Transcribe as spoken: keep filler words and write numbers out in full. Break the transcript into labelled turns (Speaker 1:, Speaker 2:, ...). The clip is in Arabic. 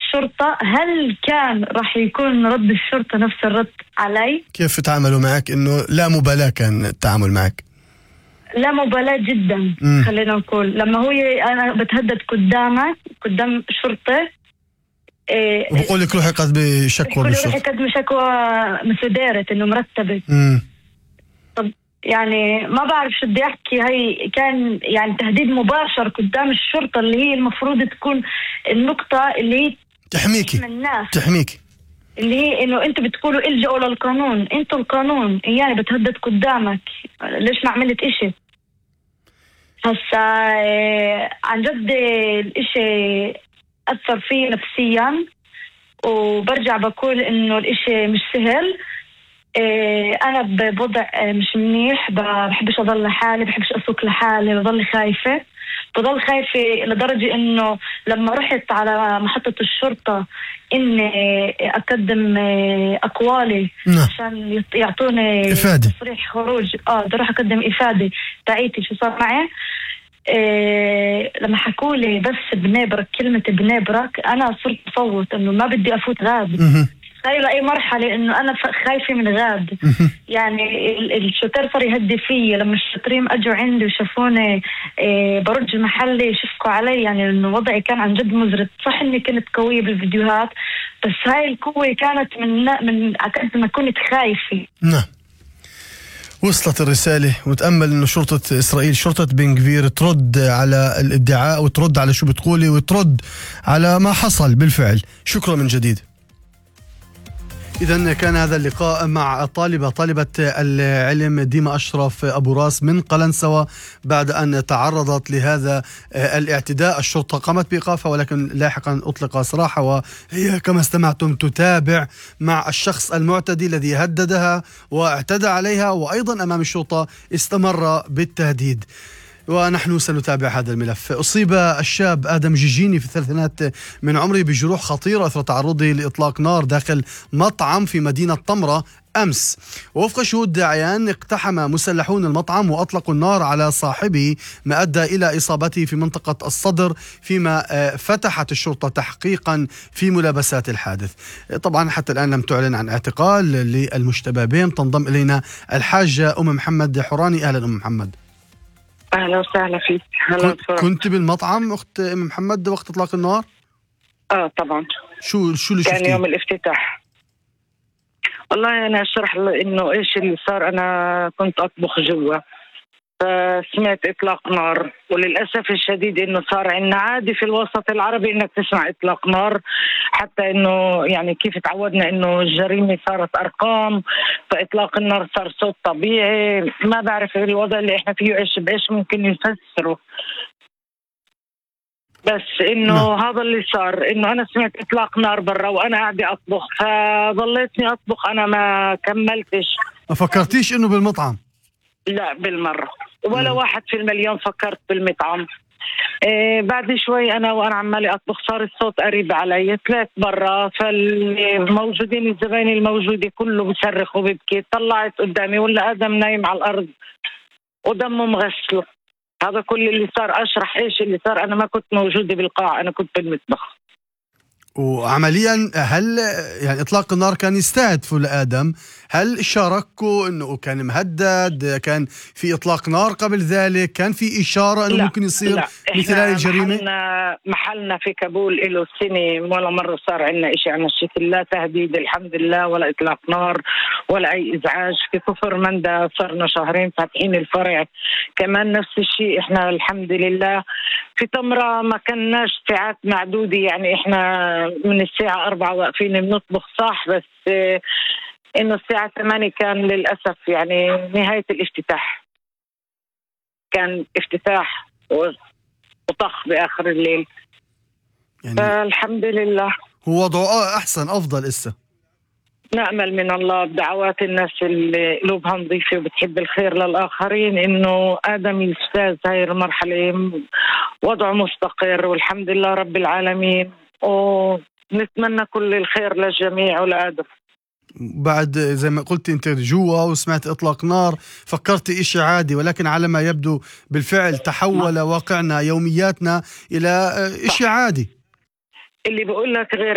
Speaker 1: الشرطة، هل كان راح يكون رد الشرطة نفس الرد علي؟
Speaker 2: كيف تعاملوا معك؟ إنه لا مبالاة كان التعامل معك؟
Speaker 1: لا مبالاة جدا.
Speaker 2: م.
Speaker 1: خلينا نقول لما هو أنا بتهدد قدامك قدام شرطة، إيه
Speaker 2: وبقول لك روحي قد بشكوى بالشرطة،
Speaker 1: روحي قد بشكوى مسدارة إنه مرتبة.
Speaker 2: م.
Speaker 1: طب يعني ما بعرف شو بدي أحكي. هاي كان يعني تهديد مباشر قدام الشرطة اللي هي المفروض تكون النقطة اللي هي
Speaker 2: تحميكي
Speaker 1: الناس،
Speaker 2: تحميكي
Speaker 1: اللي هي إنه أنتوا بتقولوا إلجأوا للقانون، أنتوا القانون يعني بتهدد قدامك، ليش ما عملت إشي؟ هسا عن جد الإشي أثر فيه نفسيا، وبرجع بقول إنه الإشي مش سهل. أنا بوضع مش منيح، بحبش أضل لحالي، بحبش أسوق لحالي، بضل خايفة بضل خايفة لدرجة إنه لما رحت على محطة الشرطة إني أقدم أقوالي عشان يعطوني
Speaker 2: إفادة
Speaker 1: تصريح خروج، آه بدي أروح أقدم إفادة تاعيتي شو صار معي. إيه لما حكوا لي بس بنبرك، كلمة بنبرك، أنا صرت صوت إنه ما بدي أفوت غاد. تخيل أي مرحلة إنه أنا خايفة من غاد. يعني الشوتر صار يهدي فيي، لما الشاطرين أجوا عندي وشافوني إيه برج محلي شفقوا علي، يعني إنه وضعي كان عن جد مزري. صح إني كنت قوية بالفيديوهات، بس هاي القوة كانت من من قد ما كنت خايفة.
Speaker 2: نعم. وصلت الرسالة، وتأمل إنه شرطة إسرائيل، شرطة بن غفير، ترد على الادعاء وترد على شو بتقولي وترد على ما حصل بالفعل. شكرا من جديد. إذن كان هذا اللقاء مع الطالبة طالبة العلم ديما أشرف أبو راس من قلنسوة بعد أن تعرضت لهذا الاعتداء. الشرطة قامت بإيقافها ولكن لاحقا أطلق سراحها، وهي كما استمعتم تتابع مع الشخص المعتدي الذي هددها واعتدى عليها، وأيضا أمام الشرطة استمر بالتهديد، ونحن سنتابع هذا الملف. أصيب الشاب آدم جيجيني في الثلاثينات من عمره بجروح خطيرة أثر تعرضه لإطلاق نار داخل مطعم في مدينة طمرة أمس. ووفق شهود عيان اقتحم مسلحون المطعم وأطلقوا النار على صاحبه، ما أدى إلى إصابته في منطقة الصدر، فيما فتحت الشرطة تحقيقا في ملابسات الحادث. طبعا حتى الآن لم تعلن عن اعتقال للمشتبه بهم. تنضم إلينا الحاجة أم محمد حوراني. أهلا أم محمد.
Speaker 3: أهلا وسهلا فيك. هلا.
Speaker 2: كنت بالمطعم أخت أم محمد وقت إطلاق النار؟
Speaker 3: آه طبعا.
Speaker 2: شو شو اللي
Speaker 3: كان
Speaker 2: شفتيه؟
Speaker 3: يوم الافتتاح. والله أنا أشرح إنه إيش اللي صار. أنا كنت أطبخ جوا، فسمعت إطلاق نار، وللأسف الشديد إنه صار عندنا عادي في الوسط العربي إنك تسمع إطلاق نار، حتى إنه يعني كيف تعودنا إنه الجريمة صارت أرقام، فإطلاق النار صار صوت طبيعي. ما بعرف الوضع اللي إحنا فيه إيش بإيش ممكن يفسره، بس إنه
Speaker 2: نعم.
Speaker 3: هذا اللي صار، إنه أنا سمعت إطلاق نار برا وأنا قاعدة أطبخ، فظليتني أطبخ، أنا ما كملتش.
Speaker 2: ما فكرتيش إنه بالمطعم؟
Speaker 3: لا بالمرة، ولا واحد في المليون فكرت بالمطعم. إيه بعد شوي أنا وأنا عمالي أطبخ صار الصوت قريب علي، طلعت برا، فالموجودين الزباين الموجودة كله بيصرخ وبيبكي. طلعت قدامي ولا آدم نايم على الأرض ودمه مغسله. هذا كل اللي صار. أشرح إيش اللي صار، أنا ما كنت موجودة بالقاعة، أنا كنت بالمطبخ.
Speaker 2: وعمليا هل يعني إطلاق النار كان يستهدف لآدم؟ هل شاركوا إنه كان مهدد؟ كان في إطلاق نار قبل ذلك؟ كان في إشارة إنه
Speaker 3: لا
Speaker 2: ممكن يصير
Speaker 3: لا.
Speaker 2: مثل هذه الجريمة؟
Speaker 3: محلنا, محلنا في كابول إله سنة ولا مرة صار عندنا إشي عن الشكل، لا تهديد الحمد لله، ولا إطلاق نار، ولا أي إزعاج. في كفر مندى صارنا شهرين فاتحين الفرع كمان نفس الشيء، إحنا الحمد لله. في تمرة ما كناش ساعات معدودة، يعني إحنا من الساعة أربعة واقفين بنطبخ صح، بس إنه الساعة ثمانية كان للأسف يعني نهاية الافتتاح، كان افتتاح وطخ بآخر الليل. يعني الحمد لله
Speaker 2: هو وضعه أحسن أفضل إسا.
Speaker 3: نأمل من الله بدعوات الناس اللي قلوبها نظيفة وبتحب الخير للآخرين إنه آدم يجتاز هاي المرحلة وضعه مستقر، والحمد لله رب العالمين، ونتمنى كل الخير للجميع ولآدم.
Speaker 2: بعد زي ما قلت انت جوا وسمعت اطلاق نار فكرت اشي عادي، ولكن على ما يبدو بالفعل تحول واقعنا يومياتنا الى اشي عادي.
Speaker 3: اللي بقول لك غير